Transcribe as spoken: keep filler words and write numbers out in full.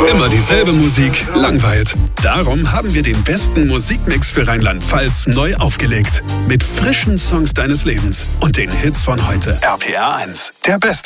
Immer dieselbe Musik langweilt. Darum haben wir den besten Musikmix für Rheinland-Pfalz neu aufgelegt. Mit frischen Songs deines Lebens und den Hits von heute. R P R eins, der beste